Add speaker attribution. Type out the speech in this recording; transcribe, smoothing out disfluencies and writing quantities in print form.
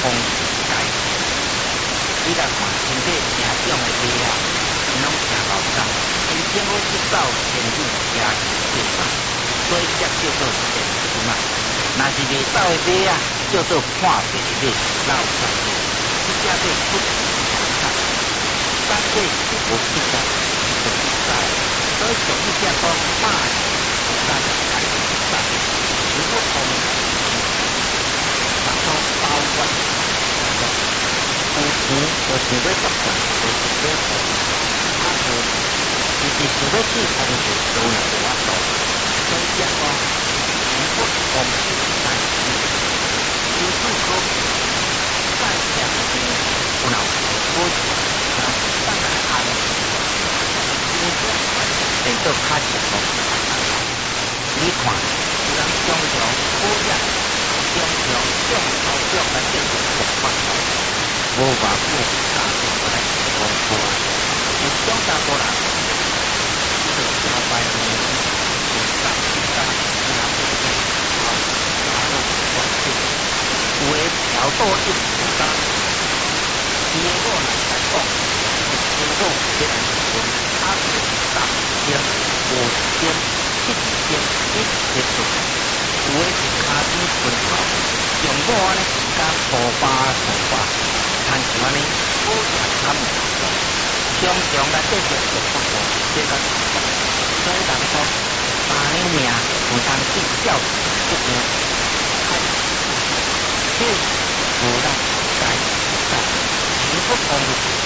Speaker 1: 风改，你来看身体正重的地啊，拢正老早，因政府去走前路也是正常，所以才叫做前路嘛。若是未走的马啊，叫做破病的马，老早的，这只对不常看，但对无必要，就不在，所以俗语讲马是不咱来不在，如果我们把它包括。有钱就是要作怪，就是要好。啊无，就是想要去风水，都能有法度。所以讲讲，如果风水但是，就是讲，在两边有老婆婆，然后当然安，因为等到较成功。你看，有人常常好业，常常中头奖来变成红发头。无偌久，大众来讲过来，有种大波人，就招牌呢，就大家拿这个好，拿到关键，有的条多一不大，结果来讲，结果别人说他是3天、5天、7天一直做，有的是卡子顺头，用我呢加头发。看像安尼，好也看唔到，常常来对着做福报，这个所以人说，3年命有当计较不平，就无咱在在，如果讲